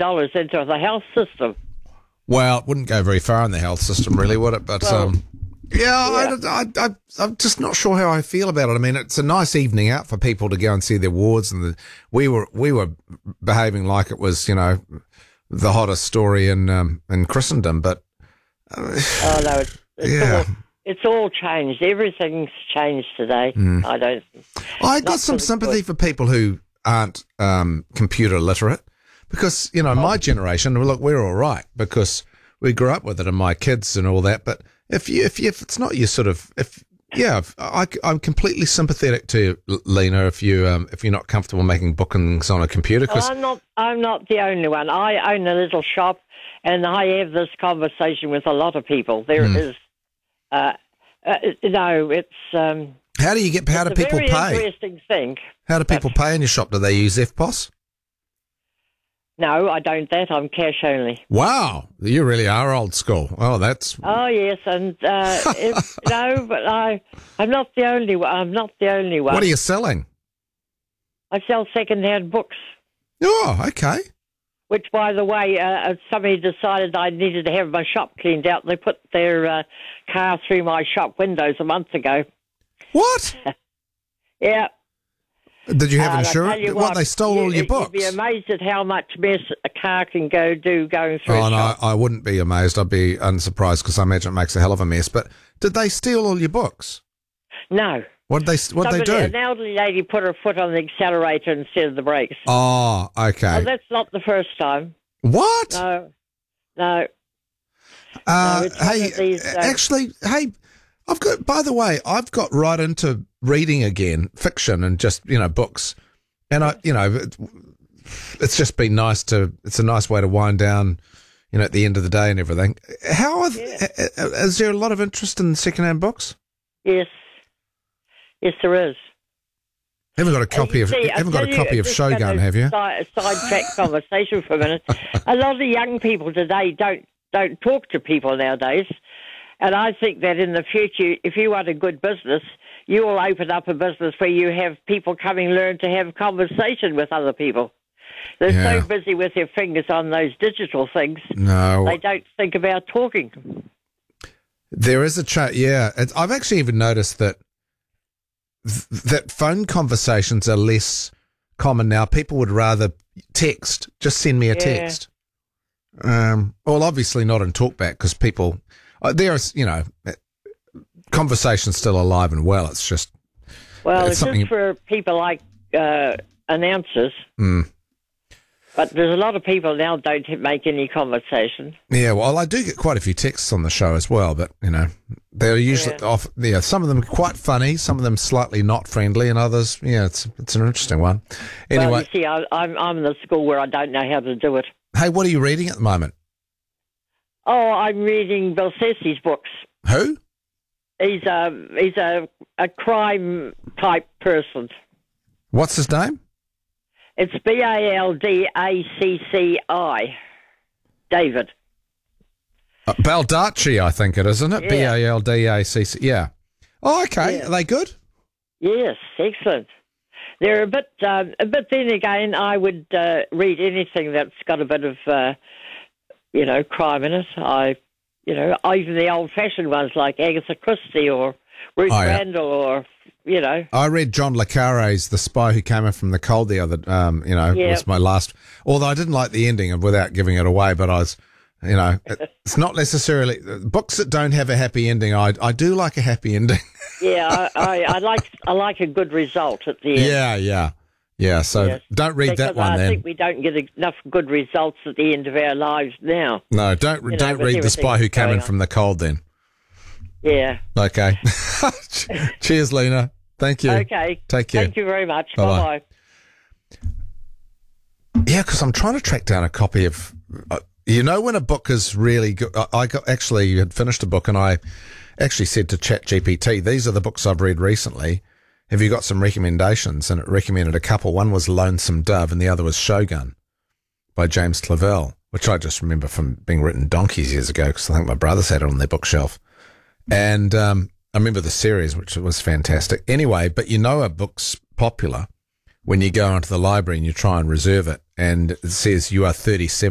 dollars into the health system. Well, it wouldn't go very far in the health system, really, would it? But Well, I'm just not sure how I feel about it. I mean, it's a nice evening out for people to go and see their wards, and we were behaving like it was, the hottest story in Christendom. But oh no, it's all changed. Everything's changed today. I got some sympathy for people who aren't computer literate, because my generation, look, we're all right because we grew up with it, and my kids and all that. But if it's not your sort of, I'm completely sympathetic to you, Lena. If you're not comfortable making bookings on a computer, well, I'm not the only one. I own a little shop, and I have this conversation with a lot of people. There is, it's. How do people pay? Very interesting thing. How do people pay in your shop? Do they use FPOS? No, I don't. I'm cash only. Wow, you really are old school. Oh, that's. Oh yes, and but I'm not the only one. I'm not the only one. What are you selling? I sell second-hand books. Oh, okay. Which, by the way, somebody decided I needed to have my shop cleaned out. They put their car through my shop windows a month ago. What? Yeah. Did you have insurance? What, they stole all your books? You'd be amazed at how much mess a car can going through a shop. I wouldn't be amazed. I'd be unsurprised, because I imagine it makes a hell of a mess. But did they steal all your books? No. What did they do? An elderly lady put her foot on the accelerator instead of the brakes. Oh, okay. Oh, that's not the first time. What? No. Hey, by the way, I've got right into reading again, fiction and just, books. And it's just been it's a nice way to wind down, at the end of the day and everything. Is there a lot of interest in secondhand books? Yes. Yes, there is. Haven't got a copy of Shogun, have you? Sidetrack conversation for a minute. A lot of young people today don't talk to people nowadays. And I think that in the future, if you want a good business, you will open up a business where you have people coming learn to have conversation with other people. They're so busy with their fingers on those digital things. No. They don't think about talking. There is a chat, yeah. I've actually even noticed that phone conversations are less common now. People would rather text. Just send me a text. Well, obviously not in talkback, because people... There's, conversation's still alive and well. It's just... Well, it's just for people like announcers. But there's a lot of people now don't make any conversation. Yeah, well, I do get quite a few texts on the show as well, but, they're usually off... Yeah, some of them are quite funny, some of them slightly not friendly, and others, it's an interesting one. Anyway... Well, you see, I'm in the school where I don't know how to do it. Hey, what are you reading at the moment? Oh, I'm reading Bill Ceci's books. Who? He's a crime type person. What's his name? It's Baldacci. David. Baldacci, I think it is, isn't it? Yeah. Baldacci. Yeah. Oh, okay. Yeah. Are they good? Yes, excellent. They're a bit. Then again, I would read anything that's got a bit of. Crime in it. Even the old-fashioned ones like Agatha Christie or Ruth Randall or, I read John le Carré's The Spy Who Came In From the Cold the other, was my last, although I didn't like the ending without giving it away, but I was, it's not necessarily, books that don't have a happy ending, I do like a happy ending. Yeah, I like a good result at the end. Yeah, so don't read that one then. I think we don't get enough good results at the end of our lives now. No, don't read The Spy Who Came In From the Cold then. Yeah. Okay. Cheers, Lena. Thank you. Okay. Take care. Thank you very much. Bye-bye. Yeah, because I'm trying to track down a copy of... when a book is really good... I had finished a book, and I actually said to ChatGPT, these are the books I've read recently. Have you got some recommendations? And it recommended a couple. One was Lonesome Dove and the other was Shogun by James Clavell, which I just remember from being written donkeys years ago, because I think my brothers had it on their bookshelf. And I remember the series, which was fantastic. Anyway, but a book's popular when you go onto the library and you try and reserve it, and it says you are 37